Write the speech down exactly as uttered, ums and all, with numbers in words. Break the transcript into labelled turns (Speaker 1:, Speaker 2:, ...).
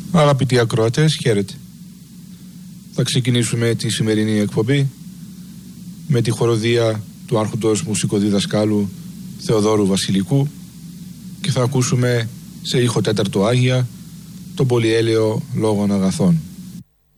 Speaker 1: Αγαπητοί ακροατές, χαίρετε. Θα ξεκινήσουμε τη σημερινή εκπομπή με τη χοροδία του άρχοντος μουσικοδιδασκάλου Θεοδόρου Βασιλικού και θα ακούσουμε σε ήχο τέταρτο Άγια τον πολυέλαιο λόγων αγαθών.